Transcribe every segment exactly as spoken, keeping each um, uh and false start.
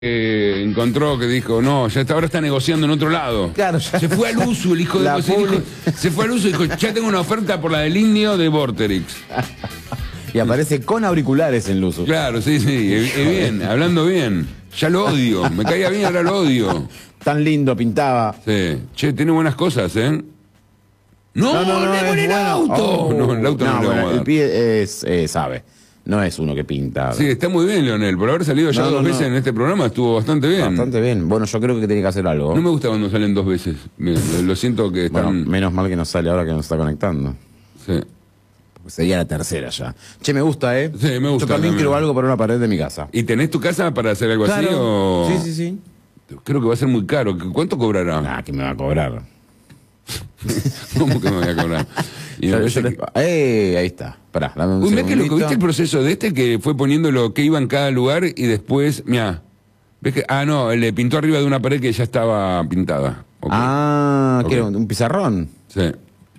Eh, encontró que dijo, no, ya está, ahora está negociando en otro lado. Claro, ya. Se fue al uso, el hijo de La se, dijo, publi- se fue al uso y dijo, ya tengo una oferta por la del indio de Vorterix. Y aparece con auriculares en Luzu. Claro, sí, sí, es, es bien, hablando bien. Ya lo odio, me caía bien, ahora lo odio. Tan lindo pintaba. Sí. Che, tiene buenas cosas, ¿eh? No, No, no, no, le es pone el bueno. auto. Oh. No, el auto no, No, le bueno, vamos a el dar. pibe es, eh, sabe. No es uno que pinta. Sí, está muy bien, Leonel. Por haber salido ya No, dos no, veces no. en este programa estuvo bastante bien. Bastante bien. Bueno, yo creo que tiene que hacer algo. No me gusta cuando salen dos veces. Bien, lo siento que están... Bueno, menos mal que nos sale ahora que nos está conectando. Sí. Porque sería la tercera ya. Che, me gusta, ¿eh? Sí, me gusta Yo también también. quiero algo para una pared de mi casa. ¿Y tenés tu casa para hacer algo así o...? Sí, sí, sí. Creo que va a ser muy caro. ¿Cuánto cobrará? Ah, que me va a cobrar. ¿Cómo que me voy a cobrar? Y me Yo- parece yo les- que- Eh, ahí está. Pará, dame un Uy, mirá que lo que segundito. viste el proceso de este que fue poniendo lo que iba en cada lugar y después, mira, ves que, ah no, le pintó arriba de una pared que ya estaba pintada. Ok. Ah, Ok. que era un un pizarrón. Sí.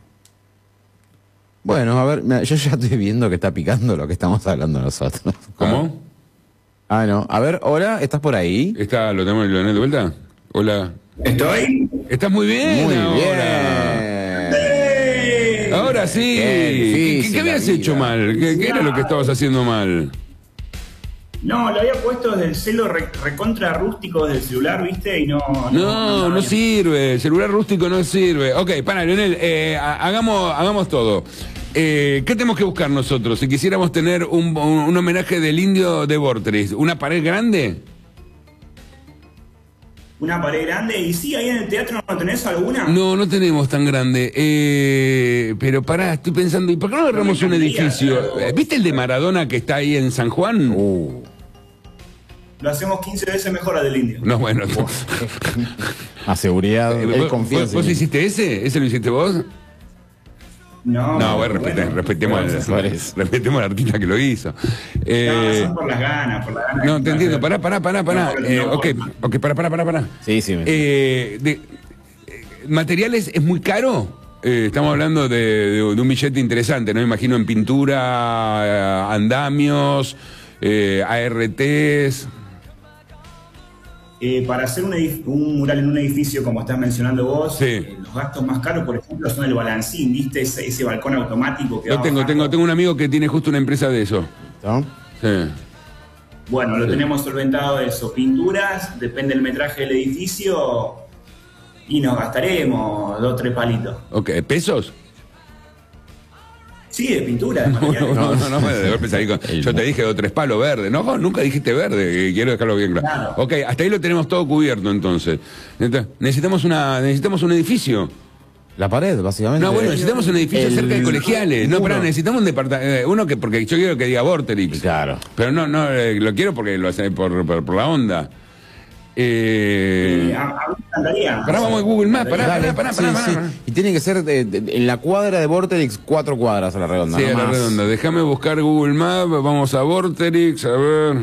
Bueno, a ver, mira, yo ya estoy viendo que está picando lo que estamos hablando nosotros. ¿Cómo? Ah, no. A ver, hola, ¿estás por ahí? ¿Está, lo tenemos Leonel de vuelta? Hola. ¿Estoy? Estás muy bien Muy ahora. bien. Ahora sí. Qué ¿Qué, difícil qué- qué habías la vida. hecho mal? ¿Qué, qué era lo que estabas haciendo mal? No, lo había puesto desde el celo re- recontra rústico desde el celular, ¿viste? Y no... No, no sirve. Celular rústico no sirve. Ok, para, Leonel, eh, ha- hagamos, hagamos todo. Eh, ¿Qué tenemos que buscar nosotros? Si quisiéramos tener un, un, un homenaje del indio de Vorterix, ¿una pared grande? Una pared grande. Y sí, ahí en el teatro no tenés alguna. No, no tenemos tan grande. Eh, pero pará, estoy pensando, ¿y por qué no agarramos un edificio? Eh, ¿Viste el de Maradona que está ahí en San Juan? Uh, Lo hacemos quince veces mejor al del indio. No, bueno. a seguridad. Eh, Él ¿Vos, confía en vos- sí vos mismo. hiciste ese? ¿Ese lo hiciste vos? No, No, bueno, respete- respetemos, bueno, al, Suárez. respetemos al artista que lo hizo. No, Eh, son por las ganas, por las ganas. no, de- te entiendo. Pará, pará, pará, pará. No, por- Eh, no, ok, por- ok, pará, pará, pará, pará. Sí, sí. me- Eh, de, eh, ¿Materiales es muy caro? Eh, estamos hablando de, de- de un billete interesante, ¿no? Imagino en pintura, eh, andamios, eh, A R Ts. Eh, para hacer un, edif- un mural en un edificio, como estás mencionando vos, Sí. eh, los gastos más caros, por ejemplo, son el balancín, ¿viste? Ese, ese balcón automático que Lo va tengo, bajando. tengo, tengo un amigo que tiene justo una empresa de eso. ¿No? Sí. Bueno, lo Sí. tenemos solventado eso. Pinturas, depende del metraje del edificio, y nos gastaremos dos o tres palitos. Ok, ¿pesos? Sí, de pintura, de No, materiales. no, no, no, de golpe salí con- yo te dije dos o tres palos verdes. No, nunca dijiste verde, eh, quiero dejarlo bien claro. Claro. Ok, hasta ahí lo tenemos todo cubierto entonces. Entonces, necesitamos una, necesitamos un edificio. La pared, básicamente. No, bueno, necesitamos un edificio El- cerca de colegiales. No, muro. pará, necesitamos un departamento. Uno que, porque yo quiero que diga Vorterix. Claro. Pero no, no, eh, lo quiero porque lo hace por, por, por la onda. Eh, Eh, a, a mí me encantaría. Pará, vamos a Google Maps, pará, Dale, pará, pará, sí, pará, sí. pará. Y tiene que ser de- de- en la cuadra de Vorterix, cuatro cuadras a la redonda. Sí, no a la más. redonda. Déjame buscar Google Maps, vamos a Vorterix, a ver.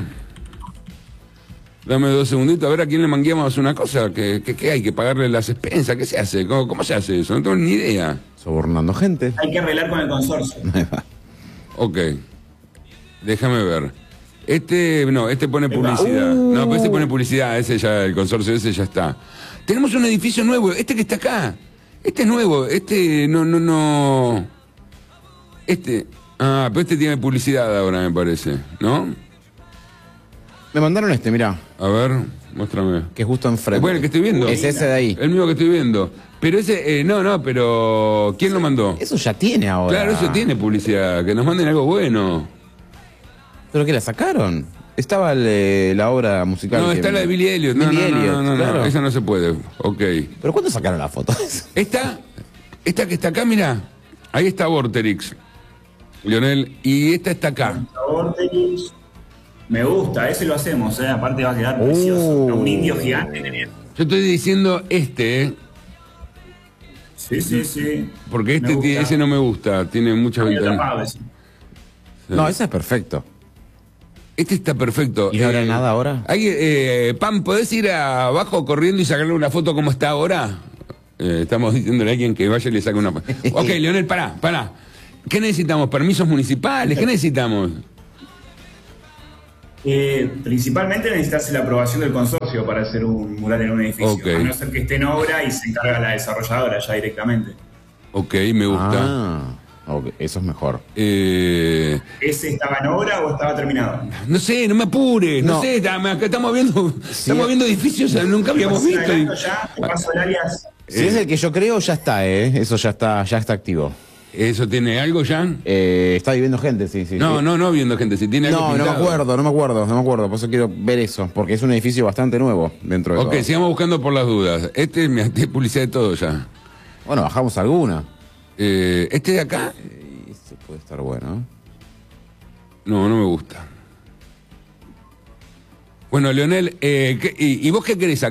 Dame dos segunditos, a ver a quién le mangueamos una cosa. ¿Qué, qué, qué hay? ¿Que pagarle las expensas? ¿Qué se hace? ¿Cómo, cómo se hace eso? No tengo ni idea. Sobornando gente. Hay que arreglar con el consorcio. Ok. Déjame ver. Este, no, este pone publicidad. No, pero este pone publicidad, ese ya, el consorcio ese ya está. Tenemos un edificio nuevo, este que está acá. Este es nuevo, este no, no, no. Este. Ah, pero este tiene publicidad ahora, me parece, ¿no? Me mandaron este, mirá, A ver, muéstrame. que es justo enfrente. Bueno, el que estoy viendo. Es ese de ahí. El mismo que estoy viendo. Pero ese, eh, no, no, pero ¿quién lo mandó? Eso ya tiene ahora. Claro, eso tiene publicidad, que nos manden algo bueno. ¿Pero qué la sacaron? Estaba el, eh, la obra musical. No, que- está la de Billy Elliot. No, Billy no, no, Elliot, no, no, no, claro. esa no se puede. Ok. ¿Pero cuándo sacaron la foto? Esta, esta que está acá, mira, ahí está Vorterix, Lionel, y esta está acá. Vorterix. Me gusta, ese lo hacemos, ¿eh? Aparte va a quedar precioso. Uh. Un indio gigante teniendo. Yo estoy diciendo este, ¿eh? Sí, sí, sí. Porque este Me gusta. tiene- ese no me gusta, tiene muchas Muy ventanas. atrapado ese. No, ese es perfecto. Este está perfecto. ¿Y no habrá nada ahora? Hay, eh, Pam, ¿podés ir abajo corriendo y sacarle una foto como está ahora? Eh, estamos diciéndole a alguien que vaya y le saque una foto. Ok, Leonel, pará, pará. ¿Qué necesitamos? ¿Permisos municipales? ¿Qué necesitamos? Eh, principalmente necesitas la aprobación del consorcio para hacer un mural en un edificio. Ok. A no ser que esté en obra y se encarga la desarrolladora ya directamente. Ok, me gusta. Ah, ok, eso es mejor. Eh, ¿Ese estaba en obra o estaba terminado? no sé, no me apures, no, No. sé, está- acá estamos viendo, estamos viendo edificios que nunca habíamos Pues, visto. y- adelanto ya, te paso el alias. Si es el que yo creo, ya está, ¿eh? Eso ya está, ya está activo. ¿Eso tiene algo, Jan? Eh, está viviendo gente, sí, sí. No, sí. no, no viendo gente, si tiene algo No, no me pintado. acuerdo, no me acuerdo, no me acuerdo. Por eso quiero ver eso, porque es un edificio bastante nuevo dentro de Ok, todo. sigamos buscando por las dudas. Este me tiene publicidad de todo ya. Bueno, bajamos alguna. Eh, este de acá, Y este puede estar bueno. no, no me gusta. Bueno, Leonel, eh, ¿qué- y, ¿y vos qué querés